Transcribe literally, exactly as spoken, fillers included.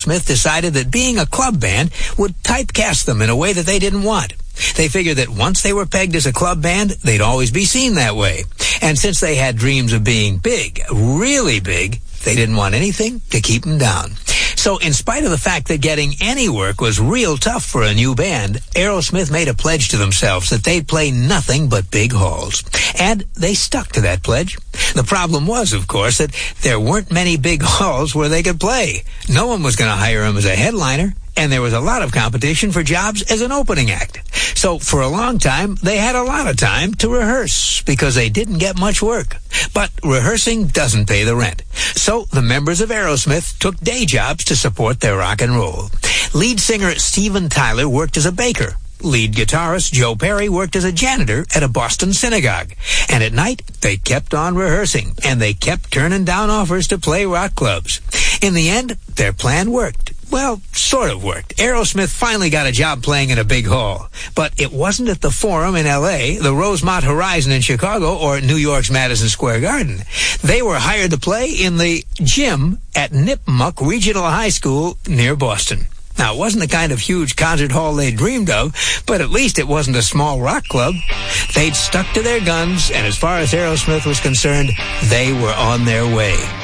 Aerosmith decided that being a club band would typecast them in a way that they didn't want. They figured that once they were pegged as a club band, they'd always be seen that way. And since they had dreams of being big, really big, they didn't want anything to keep them down. So in spite of the fact that getting any work was real tough for a new band, Aerosmith made a pledge to themselves that they'd play nothing but big halls. And they stuck to that pledge. The problem was, of course, that there weren't many big halls where they could play. No one was going to hire them as a headliner, and there was a lot of competition for jobs as an opening act. So for a long time, they had a lot of time to rehearse because they didn't get much work. But rehearsing doesn't pay the rent. So the members of Aerosmith took day jobs to support their rock and roll. Lead singer Steven Tyler worked as a baker. Lead guitarist Joe Perry worked as a janitor at a Boston synagogue. And at night, they kept on rehearsing, and they kept turning down offers to play rock clubs. In the end, their plan worked. Well, sort of worked. Aerosmith finally got a job playing in a big hall. But it wasn't at the Forum in L A, the Rosemont Horizon in Chicago, or New York's Madison Square Garden. They were hired to play in the gym at Nipmuc Regional High School near Boston. Now, it wasn't the kind of huge concert hall they dreamed of, but at least it wasn't a small rock club. They'd stuck to their guns, and as far as Aerosmith was concerned, they were on their way.